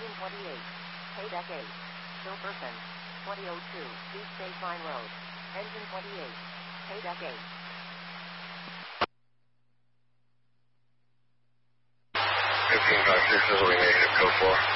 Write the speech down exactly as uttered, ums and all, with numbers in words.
Engine twenty-eight. Paydeck eight. Silverton. twenty oh two. East State Line Road. Engine twenty-eight. Paydeck eight. fifteen five six is what we negative, code four.